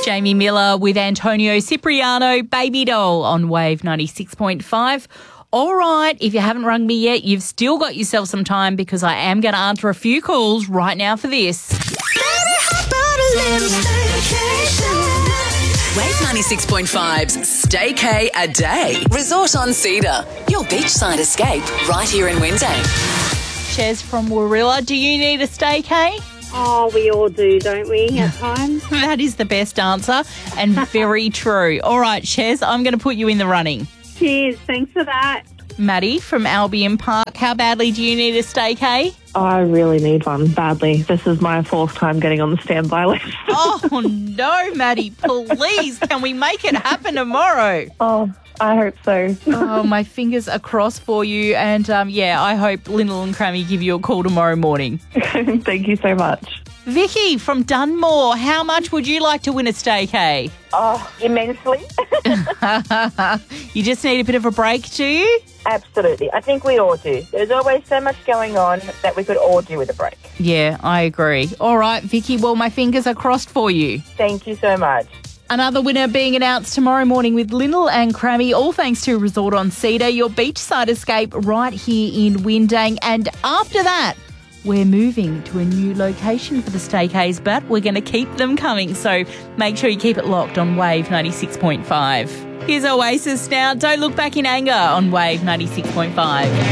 Jamie Miller with Antonio Cipriano, Baby Doll on Wave 96.5. All right, if you haven't rung me yet, you've still got yourself some time because I am going to answer a few calls right now for this. Wave 96.5's Staycay a Day. Resort on Cedar. Your beachside escape right here in Windang. Shez from Warilla, do you need a staycay? Oh, we all do, don't we, at times? That is the best answer and very true. All right, Shez, I'm going to put you in the running. Cheers, thanks for that. Maddie from Albion Park, how badly do you need a staycay? I really need one, badly. This is my fourth time getting on the standby list. Oh, no, Maddie, please, can we make it happen tomorrow? Oh, I hope so. Oh, my fingers are crossed for you. And, I hope Lyndall and Crammy give you a call tomorrow morning. Thank you so much. Vicky from Dunmore, how much would you like to win a staycay? Oh, immensely. You just need a bit of a break, do you? Absolutely. I think we all do. There's always so much going on that we could all do with a break. Yeah, I agree. All right, Vicky, well, my fingers are crossed for you. Thank you so much. Another winner being announced tomorrow morning with Lyndall and Crammy, all thanks to Resort on Cedar, your beachside escape right here in Windang. And after that, we're moving to a new location for the staycays, but we're going to keep them coming. So make sure you keep it locked on Wave 96.5. Here's Oasis now. Don't look back in anger on Wave 96.5.